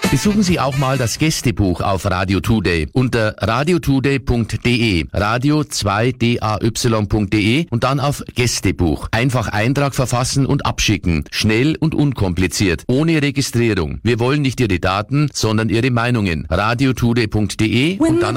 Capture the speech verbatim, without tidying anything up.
Besuchen Sie auch mal das Gästebuch auf Radio Today unter radio today punkt de, radio zwei d a y punkt de und dann auf Gästebuch. Einfach Eintrag verfassen und abschicken. Schnell und unkompliziert, ohne Registrierung. Wir wollen nicht Ihre Daten, sondern Ihre Meinungen. radio today punkt de und dann